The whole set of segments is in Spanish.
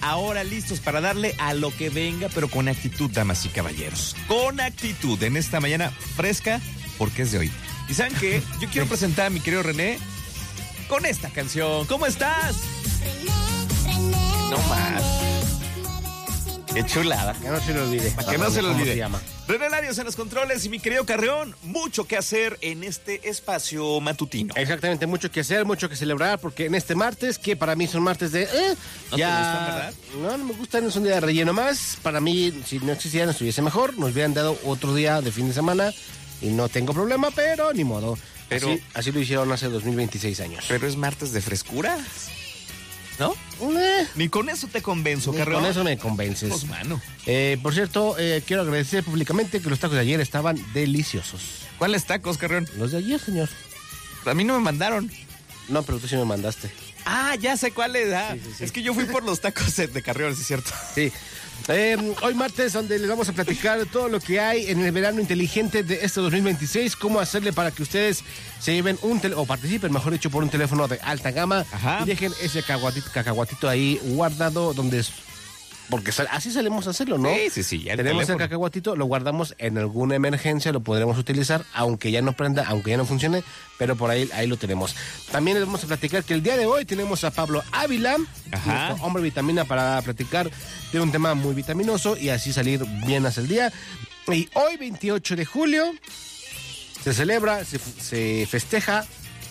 ahora listos para darle a lo que venga, pero con actitud, damas y caballeros. Con actitud en esta mañana fresca, porque es de hoy. ¿Y saben qué? Yo quiero presentar a mi querido René con esta canción. ¿Cómo estás? No más. Qué chulada. Que no se le olvide. Para que no se le olvide. Se llama? René Larios en los controles y mi querido Carreón, mucho que hacer en este espacio matutino. Exactamente, mucho que hacer, mucho que celebrar, porque en este martes, que para mí son martes de... ¿No ya, te gustan, verdad? No me gustan, es un día de relleno más. Para mí, si no existieran, estuviese mejor. Nos hubieran dado otro día de fin de semana y no tengo problema, pero ni modo. Pero, así lo hicieron hace 2026 años. Pero es martes de frescura, ¿no? Ni con eso te convenzo, Carreón. Con eso me convences. Pues, mano. Por cierto, quiero agradecer públicamente que los tacos de ayer estaban deliciosos. ¿Cuáles tacos, Carreón? Los de ayer, señor. A mí no me mandaron. No, pero tú sí me mandaste. Ah, ya sé cuáles. Sí. Es que yo fui por los tacos de Carreón, ¿sí es cierto? Sí. Hoy martes, donde les vamos a platicar todo lo que hay en el verano inteligente de este 2026, cómo hacerle para que ustedes se lleven o participen, mejor dicho, por un teléfono de alta gama. Ajá. Y dejen ese cacahuatito ahí guardado donde... Porque así solemos hacerlo, ¿no? Sí. Ya tenemos el cacahuatito, lo guardamos en alguna emergencia, lo podremos utilizar, aunque ya no prenda, aunque ya no funcione, pero por ahí lo tenemos. También les vamos a platicar que el día de hoy tenemos a Pablo Ávila, nuestro hombre vitamina, para platicar de un tema muy vitaminoso y así salir bien hacia el día. Y hoy, 28 de julio, se celebra, se festeja,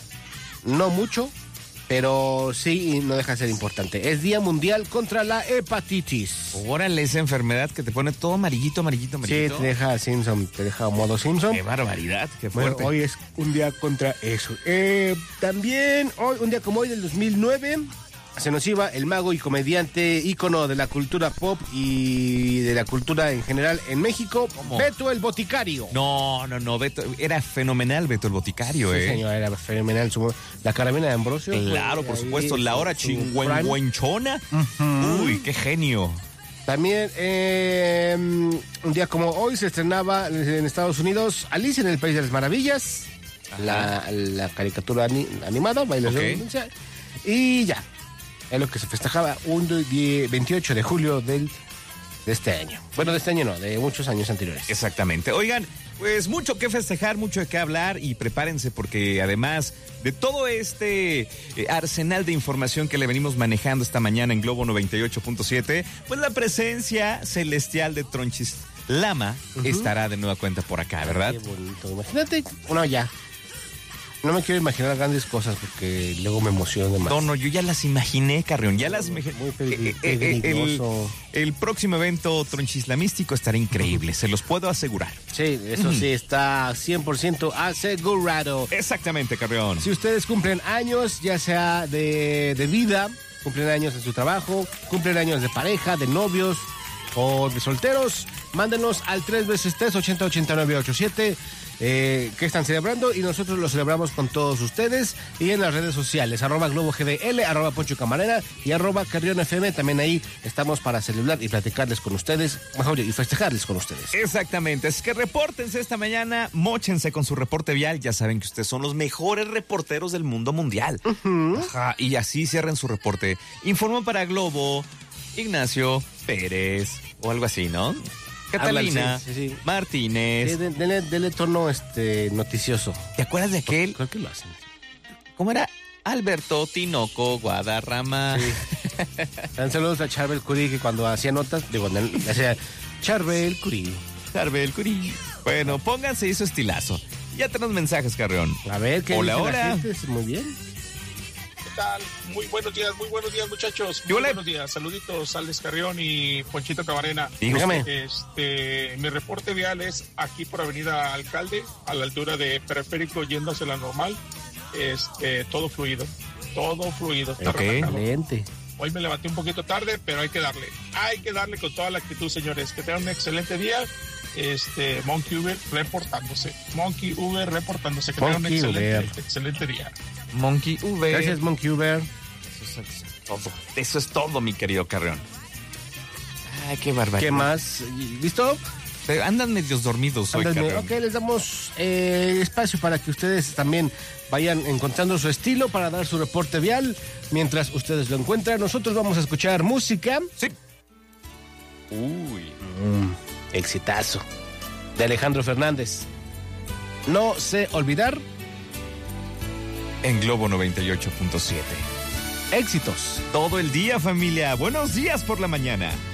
no mucho, pero sí, no deja de ser importante. Es Día Mundial contra la Hepatitis. Órale, esa enfermedad que te pone todo amarillito. Sí, te deja Simpson, te deja modo Simpson. Qué barbaridad, qué fuerte. Bueno, hoy es un día contra eso. También, hoy, un día como hoy del 2009, se nos iba el mago y comediante ícono de la cultura pop y de la cultura en general en México, ¿Cómo? Beto el Boticario. No, Beto, era fenomenal Beto el Boticario, Sí, señor, era fenomenal. La carabina de Ambrosio. Claro, por supuesto, la hora chingüengüenchona. Uy, qué genio. También, un día como hoy se estrenaba en Estados Unidos Alicia en el País de las Maravillas, la caricatura animada, Bailes de Demencia, y ya, es lo que se festejaba un 28 de julio de este año. Bueno, de este año no, de muchos años anteriores. Exactamente. Oigan, pues mucho que festejar, mucho de qué hablar y prepárense porque además de todo este arsenal de información que le venimos manejando esta mañana en Globo 98.7, pues la presencia celestial de Tronchis Lama estará de nueva cuenta por acá, ¿verdad? Qué bonito. Imagínate, no me quiero imaginar grandes cosas porque luego me emociono demasiado. No, yo ya las imaginé, Carrión, ya las imaginé. Muy peligroso. El próximo evento tronchislamístico estará increíble, se los puedo asegurar. Sí, eso sí, está 100% asegurado. Exactamente, Carrión. Si ustedes cumplen años, ya sea de vida, cumplen años en su trabajo, cumplen años de pareja, de novios o de solteros, mándenos al 3x3 808987 que están celebrando y nosotros lo celebramos con todos ustedes y en las redes sociales, @GloboGDL, @Poncho Camarena y @CarrionFM. También ahí estamos para celebrar y platicarles con ustedes, mejor, y festejarles con ustedes. Exactamente, es que repórtense esta mañana, móchense con su reporte vial, ya saben que ustedes son los mejores reporteros del mundo mundial. Ajá, y así cierren su reporte. Informó para Globo Ignacio Pérez o algo así, ¿no? Catalina sí. Martínez. Dele tono noticioso. ¿Te acuerdas de aquel? Creo que lo hacen. ¿Cómo era? Alberto Tinoco Guadarrama. Sí. Dan saludos a Charbel Curí, que cuando hacía notas, hacía Charbel Curí. Charbel Curí. Bueno, pónganse y su estilazo. Ya tenemos mensajes, Carreón. A ver, ¿qué hola, dice hola. la gente? Muy bien. ¿Qué tal? Muy buenos días, muchachos. Muy buenos días. Saluditos, Alex Carrión y Ponchito Camarena. Dígame. Mi reporte vial es aquí por Avenida Alcalde, a la altura de Periférico, yendo hacia la normal. Todo fluido. Está relajado. Excelente. Hoy me levanté un poquito tarde, pero hay que darle con toda la actitud, señores. Que tengan un excelente día. Monkey Uber reportándose. Que tengan un excelente día. Monkey Uber. Gracias, Monkey Uber. Eso es todo, mi querido Carreón. Ay, qué barbaridad. ¿Qué más? ¿Listo? Andan medios dormidos hoy, Ok, les damos espacio para que ustedes también vayan encontrando su estilo para dar su reporte vial. Mientras ustedes lo encuentran, nosotros vamos a escuchar música. Sí. Uy. Exitazo. De Alejandro Fernández. No sé olvidar. En Globo 98.7. Éxitos. Todo el día, familia. Buenos días por la mañana.